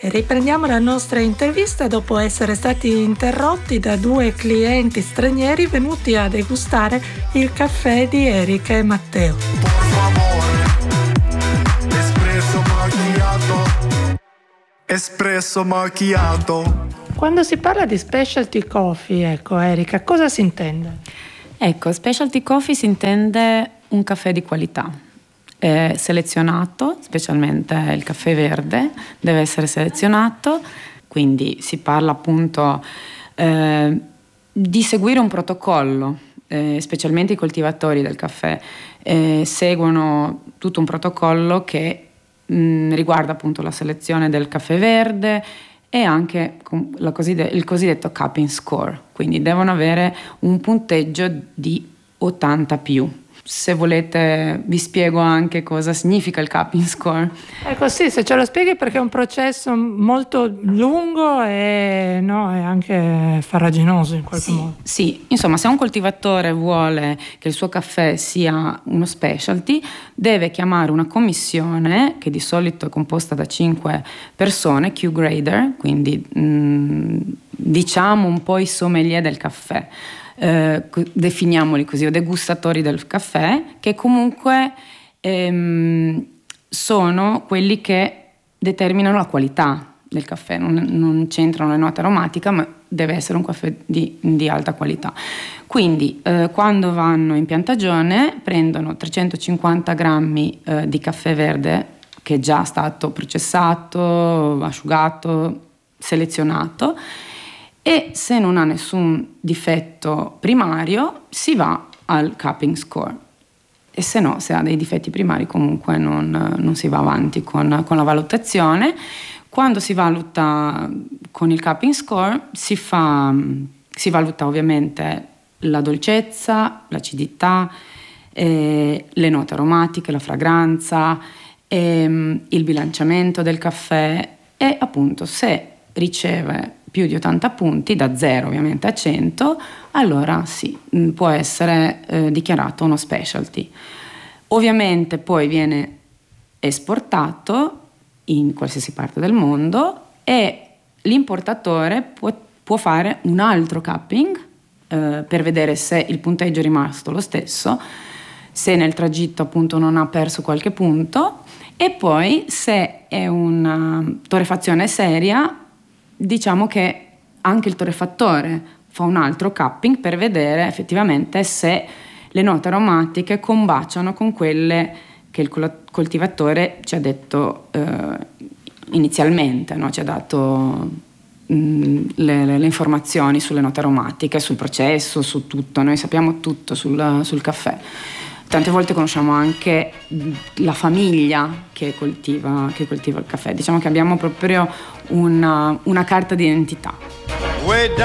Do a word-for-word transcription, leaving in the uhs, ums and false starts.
Riprendiamo la nostra intervista dopo essere stati interrotti da due clienti stranieri venuti a degustare il caffè di Erika e Matteo. Espresso macchiato. Espresso macchiato. Quando si parla di specialty coffee, ecco Erika, cosa si intende? Ecco, specialty coffee si intende un caffè di qualità. Eh, selezionato, specialmente il caffè verde deve essere selezionato, quindi si parla appunto eh, di seguire un protocollo, eh, specialmente i coltivatori del caffè eh, seguono tutto un protocollo che mh, riguarda appunto la selezione del caffè verde e anche la coside- il cosiddetto cupping score, quindi devono avere un punteggio di ottanta più. Se volete vi spiego anche cosa significa il cupping score. Ecco sì, se ce lo spieghi, perché è un processo molto lungo e, no, e anche farraginoso in qualche sì, modo. Sì, insomma, se un coltivatore vuole che il suo caffè sia uno specialty, deve chiamare una commissione che di solito è composta da cinque persone, Q-grader, quindi mh, diciamo un po' i sommelier del caffè. Eh, definiamoli così, o degustatori del caffè, che comunque ehm, sono quelli che determinano la qualità del caffè. Non, non c'entrano le note aromatiche, ma deve essere un caffè di, di alta qualità. Quindi eh, quando vanno in piantagione prendono trecentocinquanta grammi eh, di caffè verde che è già stato processato, asciugato, selezionato, e se non ha nessun difetto primario si va al cupping score, e se no, se ha dei difetti primari, comunque non, non si va avanti con, con la valutazione. Quando si valuta con il cupping score si fa, si valuta ovviamente la dolcezza, l'acidità, eh, le note aromatiche, la fragranza, eh, il bilanciamento del caffè, e appunto se riceve più di ottanta punti, da zero ovviamente a cento, allora sì, può essere eh, dichiarato uno specialty. Ovviamente poi viene esportato in qualsiasi parte del mondo e l'importatore può, può fare un altro cupping eh, per vedere se il punteggio è rimasto lo stesso, se nel tragitto appunto non ha perso qualche punto, e poi se è una torrefazione seria, diciamo che anche il torrefattore fa un altro cupping per vedere effettivamente se le note aromatiche combaciano con quelle che il coltivatore ci ha detto eh, inizialmente, no? Ci ha dato mh, le, le, le informazioni sulle note aromatiche, sul processo, su tutto. Noi sappiamo tutto sul, sul caffè. Tante volte conosciamo anche la famiglia che coltiva, che coltiva il caffè. Diciamo che abbiamo proprio una, una carta d'identità.